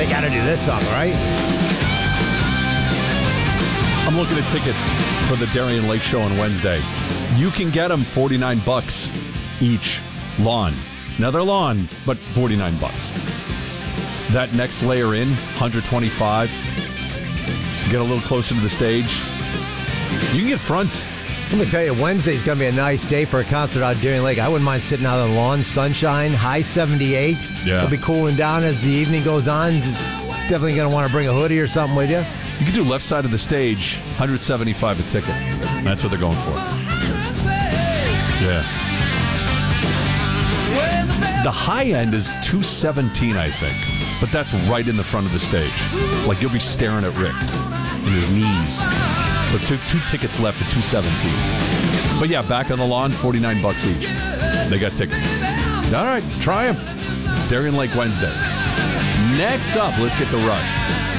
They got to do this song, right? I'm looking at tickets for the Darien Lake Show on Wednesday. You can get them $49 each. Lawn. Now they're lawn, but $49. That next layer in, $125. Get a little closer to the stage. You can get front. Let me tell you, Wednesday's going to be a nice day for a concert out at Darien Lake. I wouldn't mind sitting out on the lawn, sunshine, high 78. Yeah. It'll be cooling down as the evening goes on. Definitely going to want to bring a hoodie or something with you. You can do left side of the stage, $175 a ticket. That's what they're going for. Yeah. The high end is $217, I think. But that's right in the front of the stage. Like you'll be staring at Rick in his knees. So two tickets left for $217. But yeah, back on the lawn, $49 each. They got tickets. All right, Triumph. Darien Lake Wednesday. Next up, let's get to Rush.